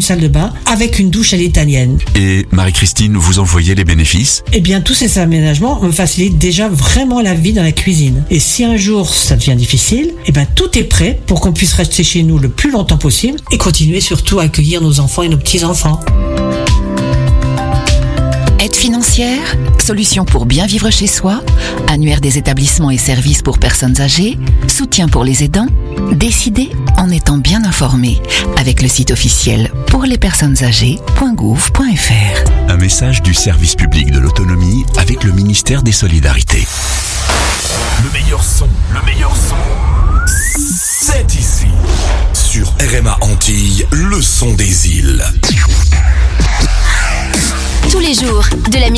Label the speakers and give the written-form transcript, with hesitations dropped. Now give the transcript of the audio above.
Speaker 1: salle de bain avec une douche à l'italienne.
Speaker 2: Et Marie-Christine, vous en voyez les bénéfices ?
Speaker 1: Eh bien, tous ces aménagements me facilitent déjà vraiment la vie dans la cuisine. Et si un jour ça devient difficile, eh bien, tout est prêt pour qu'on puisse rester chez nous le plus longtemps possible et continuer surtout à accueillir nos enfants et nos petits-enfants.
Speaker 3: Aide financière, solution pour bien vivre chez soi, annuaire des établissements et services pour personnes âgées, soutien pour les aidants. Décidez en étant bien informé avec le site officiel pourlespersonnesâgées.gouv.fr.
Speaker 2: Un message du service public de l'autonomie avec le ministère des Solidarités.
Speaker 4: Le meilleur son, c'est ici. Sur RMA Antilles, le son des îles.
Speaker 5: Tous les jours, de la